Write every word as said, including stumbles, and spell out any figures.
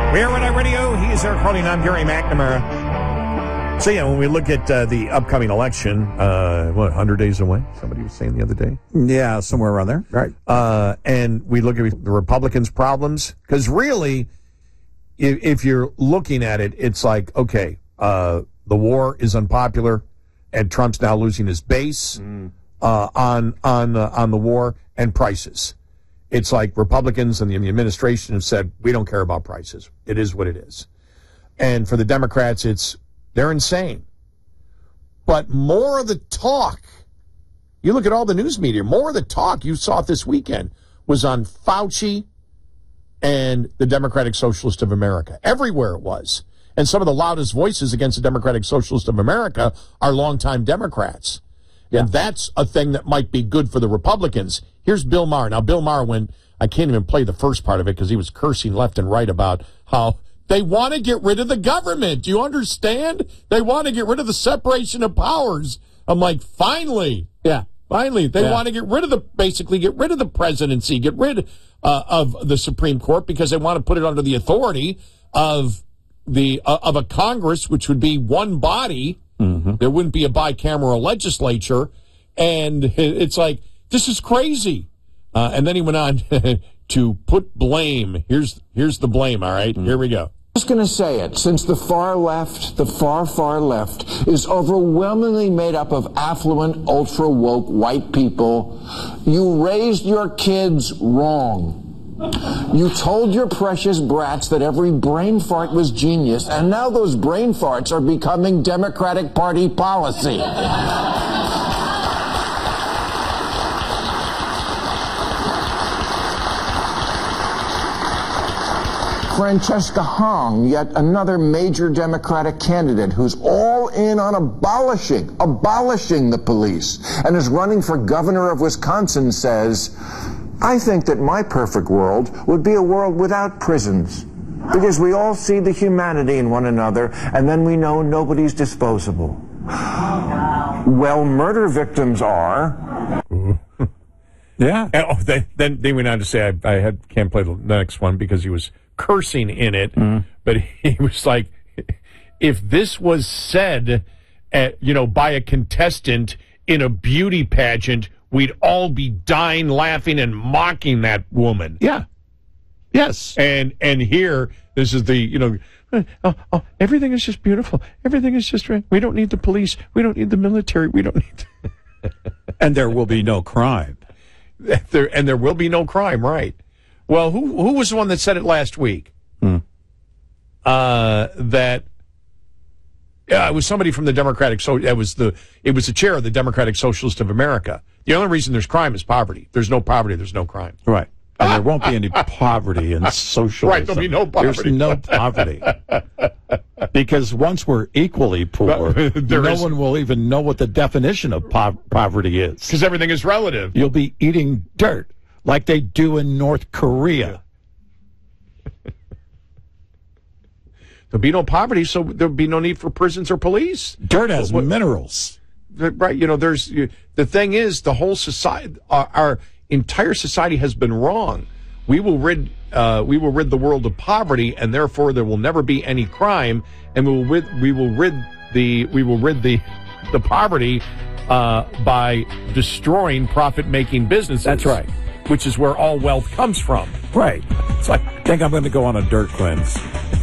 We are Red Eye Radio. He is Eric Harley, and I'm Gary McNamara. So, yeah, when we look at uh, the upcoming election, uh, what, one hundred days away? Somebody was saying the other day. Yeah, somewhere around there. Right. Uh, and we look at the Republicans' problems. Because really, if, if you're looking at it, it's like, okay, uh, the war is unpopular, and Trump's now losing his base mm. uh, on on uh, on the war and prices. It's like Republicans and the, the administration have said, we don't care about prices. It is what it is. And for the Democrats, it's they're insane. But more of the talk, you look at all the news media, more of the talk you saw this weekend was on Fauci and the Democratic Socialist of America. Everywhere it was. And some of the loudest voices against the Democratic Socialist of America are longtime Democrats. Yeah. And that's a thing that might be good for the Republicans. Here's Bill Maher. Now, Bill Maher, when I can't even play the first part of it because he was cursing left and right about how they want to get rid of the government. Do you understand? They want to get rid of the separation of powers. I'm like, finally. Yeah, finally. They yeah. want to get rid of the, basically get rid of the presidency, get rid uh, of the Supreme Court because they want to put it under the authority of the uh, of a Congress, which would be one body. Mm-hmm. There wouldn't be a bicameral legislature. And it's like, this is crazy. Uh, and then he went on to put blame. Here's here's the blame, all right? Mm-hmm. Here we go. I'm just going to say it. Since the far left, the far, far left, is overwhelmingly made up of affluent, ultra-woke white people, you raised your kids wrong. You told your precious brats that every brain fart was genius, and now those brain farts are becoming Democratic Party policy. Francesca Hong, yet another major Democratic candidate who's all in on abolishing, abolishing the police, and is running for governor of Wisconsin, says, I think that my perfect world would be a world without prisons, because we all see the humanity in one another, and then we know nobody's disposable. Well, murder victims are. Yeah. And, oh, they, then they went on to say, I, I had, can't play the next one because he was cursing in it, mm. but he was like, if this was said, at, you know, by a contestant in a beauty pageant, we'd all be dying, laughing, and mocking that woman. Yeah. Yes. And and here, this is the, you know, oh, oh, everything is just beautiful. Everything is just right. We don't need the police. We don't need the military. We don't need. And there will be no crime. There and there will be no crime, right? Well, who who was the one that said it last week? Hmm. Uh, that. Yeah, it was somebody from the Democratic. So it was the it was the chair of the Democratic Socialist of America. The only reason there's crime is poverty. There's no poverty. There's no crime. Right. And there won't be any poverty in socialism. Right. There'll be no poverty. There's no poverty. Because once we're equally poor, no is. one will even know what the definition of po- poverty is. Because everything is relative. You'll be eating dirt like they do in North Korea. There'll be no poverty, so there'll be no need for prisons or police. Dirt has what, minerals. Right, you know, there's, the thing is, the whole society, our, our entire society has been wrong. We will rid, uh, we will rid the world of poverty, and therefore there will never be any crime, and we will rid, we will rid the, we will rid the, the poverty, uh, by destroying profit-making businesses. That's right. Which is where all wealth comes from. Right. So I think I'm going to go on a dirt cleanse.